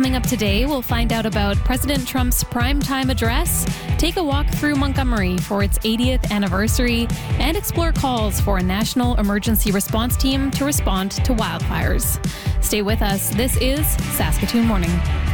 Coming up today, we'll find out about President Trump's primetime address, take a walk through Montgomery for its 80th anniversary, and explore calls for a national emergency response team to respond to wildfires. Stay with us. This is Saskatoon Morning.